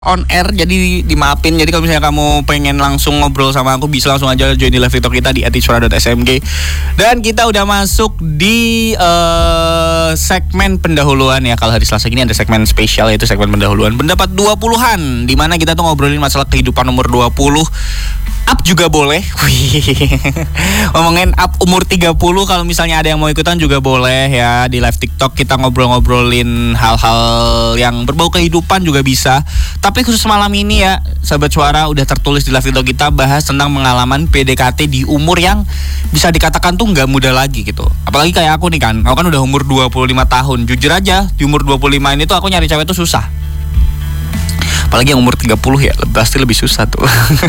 on air, jadi dimaafin. Jadi kalau misalnya kamu pengen langsung ngobrol sama aku, bisa langsung aja join di live TikTok kita di @iswara.smg. Dan kita udah masuk di segmen pendahuluan ya. Kalau hari Selasa ini ada segmen spesial, yaitu segmen pendahuluan pendapat 20-an, di mana kita tuh ngobrolin masalah kehidupan umur 20. Up juga boleh. Ngomongin up umur 30, kalau misalnya ada yang mau ikutan juga boleh ya. Di live TikTok kita ngobrol-ngobrolin hal-hal yang berbau kehidupan juga bisa. Tapi khusus malam ini ya, sahabat suara, udah tertulis di live TikTok kita bahas tentang pengalaman PDKT di umur yang bisa dikatakan tuh gak muda lagi gitu. Apalagi kayak aku nih kan, aku kan udah umur 25 tahun. Jujur aja, di umur 25 ini tuh aku nyari cewek tuh susah. Apalagi yang umur 30 ya, pasti lebih susah tuh.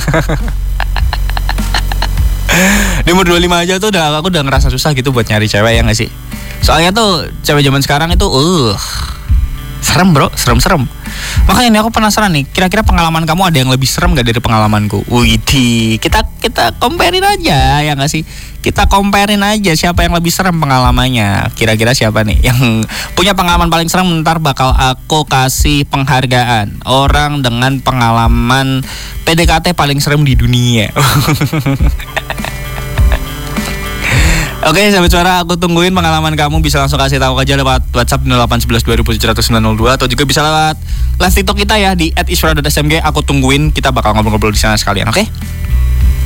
Di umur 25 aja tuh aku udah ngerasa susah gitu buat nyari cewek, ya gak sih? Soalnya tuh cewek zaman sekarang itu serem bro, serem. Makanya nih aku penasaran nih, kira-kira pengalaman kamu ada yang lebih serem gak dari pengalamanku? Widih, kita comparein aja, ya gak sih? Kita comparein aja siapa yang lebih serem pengalamannya. Kira-kira siapa nih yang punya pengalaman paling serem? Ntar bakal aku kasih penghargaan orang dengan pengalaman PDKT paling serem di dunia. Oke, sahabat suara, aku tungguin pengalaman kamu. Bisa langsung kasih tahu aja lewat WhatsApp 0811-2700-902, atau juga bisa lewat live TikTok kita ya di @iswara.smg. Aku tungguin, kita bakal ngobrol-ngobrol di sana sekalian, oke?